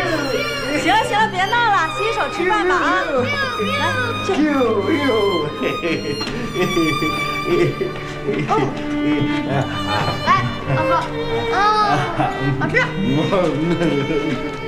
行了行了，别闹了，洗手吃饭吧啊！来，去。 来，老哥，好吃。